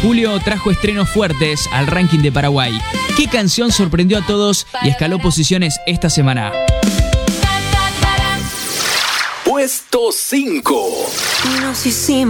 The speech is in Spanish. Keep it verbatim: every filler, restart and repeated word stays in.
Julio trajo estrenos fuertes al ranking de Paraguay. ¿Qué canción sorprendió a todos y escaló posiciones esta semana? Puesto cinco. Nos hicimos